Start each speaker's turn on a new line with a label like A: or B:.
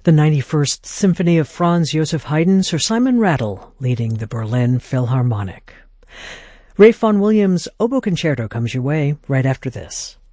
A: The 91st Symphony of Franz Joseph Haydn, Sir Simon Rattle leading the Berlin Philharmonic. Ralph Vaughan Williams' Oboe Concerto comes your way right after this.